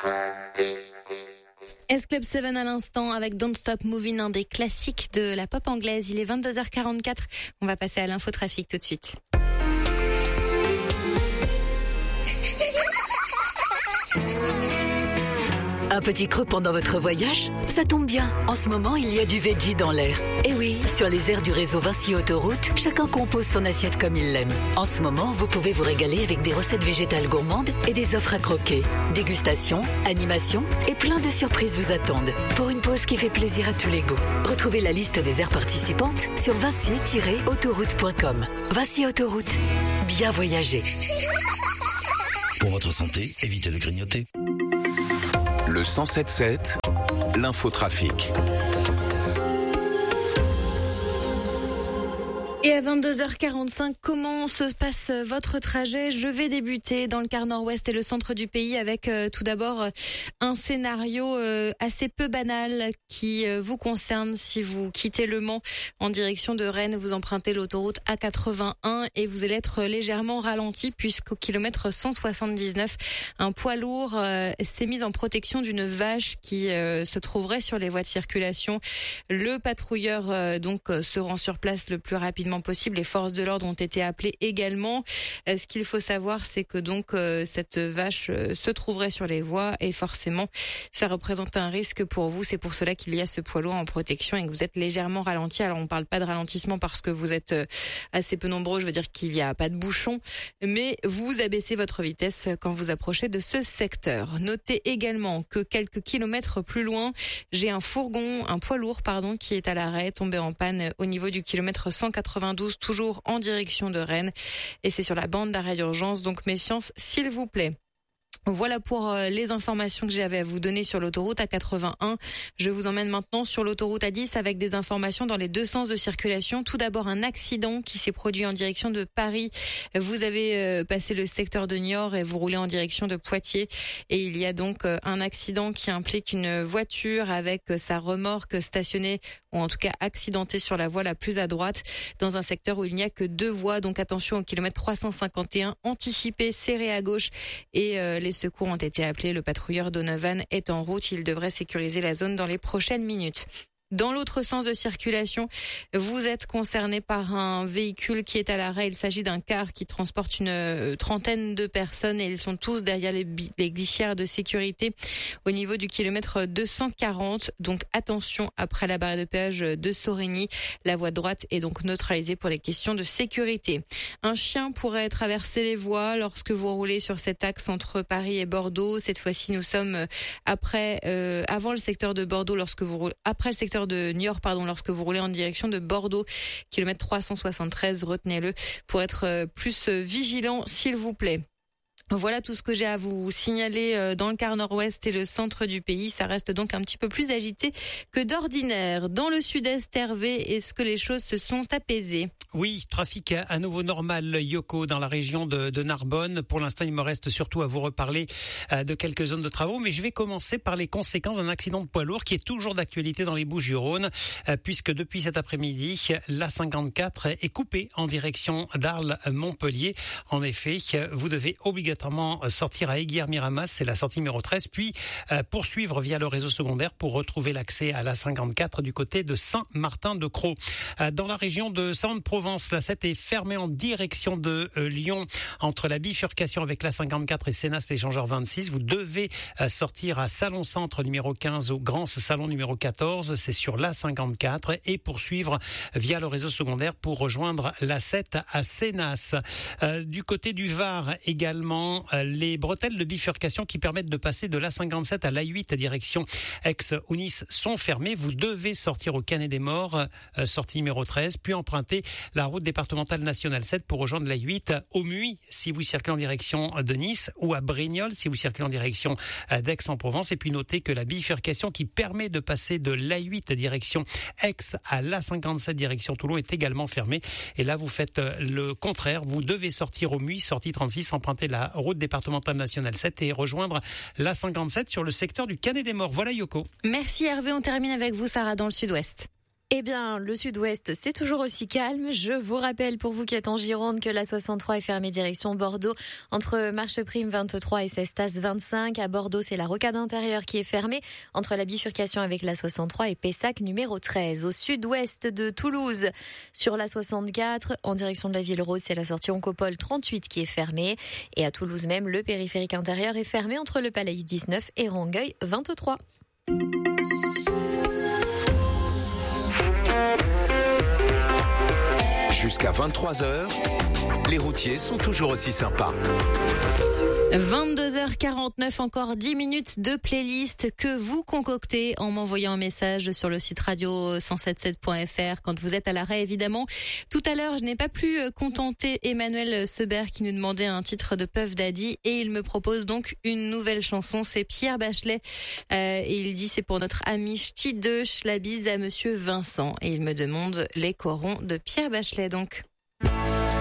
S-Club 7 à l'instant avec Don't Stop Moving, un des classiques de la pop anglaise. Il est 22h44. On va passer à l'infotrafic tout de suite. Un petit creux pendant votre voyage? Ça tombe bien. En ce moment, il y a du veggie dans l'air. Et oui, sur les aires du réseau Vinci Autoroute, chacun compose son assiette comme il l'aime. En ce moment, vous pouvez vous régaler avec des recettes végétales gourmandes et des offres à croquer. Dégustation, animation et plein de surprises vous attendent. Pour une pause qui fait plaisir à tous les goûts. Retrouvez la liste des aires participantes sur vinci-autoroute.com. Vinci Autoroute. Bien voyager. Pour votre santé, évitez de grignoter. Le 107.7, l'infotrafic. Et à 22h45, comment se passe votre trajet? Je vais débuter dans le quart nord-ouest et le centre du pays avec tout d'abord un scénario assez peu banal qui vous concerne si vous quittez Le Mans en direction de Rennes. Vous empruntez l'autoroute A81 et vous allez être légèrement ralenti puisqu'au kilomètre 179, un poids lourd s'est mis en protection d'une vache qui se trouverait sur les voies de circulation. Le patrouilleur donc se rend sur place le plus rapidement possible. Les forces de l'ordre ont été appelées également. Ce qu'il faut savoir, c'est que donc cette vache se trouverait sur les voies et forcément, ça représente un risque pour vous. C'est pour cela qu'il y a ce poids lourd en protection et que vous êtes légèrement ralenti. Alors, on parle pas de ralentissement parce que vous êtes assez peu nombreux. Je veux dire qu'il n'y a pas de bouchon, mais vous abaissez votre vitesse quand vous approchez de ce secteur. Notez également que quelques kilomètres plus loin, j'ai un poids lourd, qui est à l'arrêt, tombé en panne au niveau du kilomètre 192, toujours en direction de Rennes. Et c'est sur la bande d'arrêt d'urgence, donc méfiance s'il vous plaît. Voilà pour les informations que j'avais à vous donner sur l'autoroute A81. Je vous emmène maintenant sur l'autoroute A10 avec des informations dans les deux sens de circulation. Tout d'abord, un accident qui s'est produit en direction de Paris. Vous avez passé le secteur de Niort et vous roulez en direction de Poitiers. Et il y a donc un accident qui implique une voiture avec sa remorque stationnée ou en tout cas accidentée sur la voie la plus à droite dans un secteur où il n'y a que deux voies. Donc attention au kilomètre 351, anticipez, serré à gauche et les secours ont été appelés. Le patrouilleur Donovan est en route. Il devrait sécuriser la zone dans les prochaines minutes. Dans l'autre sens de circulation, vous êtes concerné par un véhicule qui est à l'arrêt. Il s'agit d'un car qui transporte une trentaine de personnes et ils sont tous derrière les glissières de sécurité au niveau du kilomètre 240. Donc attention, après la barrière de péage de Sorigny, la voie de droite est donc neutralisée pour les questions de sécurité. Un chien pourrait traverser les voies lorsque vous roulez sur cet axe entre Paris et Bordeaux. Cette fois-ci, nous sommes avant le secteur de Bordeaux après le secteur de Niort, lorsque vous roulez en direction de Bordeaux, kilomètre 373, retenez-le pour être plus vigilant, s'il vous plaît. Voilà tout ce que j'ai à vous signaler dans le quart nord-ouest et le centre du pays. Ça reste donc un petit peu plus agité que d'ordinaire. Dans le sud-est, Hervé, est-ce que les choses se sont apaisées? Oui, trafic à nouveau normal, Yoko, dans la région de Narbonne. Pour l'instant, il me reste surtout à vous reparler de quelques zones de travaux, mais je vais commencer par les conséquences d'un accident de poids lourd qui est toujours d'actualité dans les Bouches-du-Rhône, puisque depuis cet après-midi, l'A54 est coupée en direction d'Arles-Montpellier. En effet, vous devez obligatoirement sortir à Aiguière-Miramas, c'est la sortie numéro 13, puis poursuivre via le réseau secondaire pour retrouver l'accès à l'A54 du côté de Saint-Martin-de-Crau. Dans la région de Salon-de-Provence, la 7 est fermée en direction de Lyon, entre la bifurcation avec l'A54 et Sénas-l'Échangeur 26. Vous devez sortir à Salon-Centre numéro 15 ou Grand Salon numéro 14, c'est sur l'A54, et poursuivre via le réseau secondaire pour rejoindre la 7 à Sénas. Du côté du Var également, les bretelles de bifurcation qui permettent de passer de l'A57 à l'A8 direction Aix ou Nice sont fermées. Vous devez sortir au Canet des Morts, sortie numéro 13, puis emprunter la route départementale nationale 7 pour rejoindre l'A8 au Muy si vous circulez en direction de Nice, ou à Brignoles si vous circulez en direction d'Aix-en-Provence. Et puis notez que la bifurcation qui permet de passer de l'A8 direction Aix à l'A57 direction Toulon est également fermée. Et là, vous faites le contraire. Vous devez sortir au Muy, sortie 36, emprunter la route départementale nationale 7 et rejoindre l'A57 sur le secteur du Canet des Morts. Voilà, Yoko. Merci Hervé, on termine avec vous, Sarah, dans le sud-ouest. Eh bien, le sud-ouest, c'est toujours aussi calme. Je vous rappelle, pour vous qui êtes en Gironde, que la 63 est fermée direction Bordeaux, entre Marcheprime 23 et Cestas 25. À Bordeaux, c'est la rocade intérieure qui est fermée, entre la bifurcation avec la 63 et Pessac numéro 13. Au sud-ouest de Toulouse, sur la 64, en direction de la Ville Rose, c'est la sortie Oncopole 38 qui est fermée. Et à Toulouse même, le périphérique intérieur est fermé entre le Palais 19 et Rangueil 23. Jusqu'à 23h, les routiers sont toujours aussi sympas. 22h49, encore 10 minutes de playlist que vous concoctez en m'envoyant un message sur le site radio1077.fr quand vous êtes à l'arrêt, évidemment. Tout à l'heure, je n'ai pas pu contenter Emmanuel Sebert qui nous demandait un titre de Puff Daddy et il me propose donc une nouvelle chanson. C'est Pierre Bachelet et il dit c'est pour notre ami Ch'ti Deuch, la bise à monsieur Vincent. Et il me demande les corons de Pierre Bachelet donc.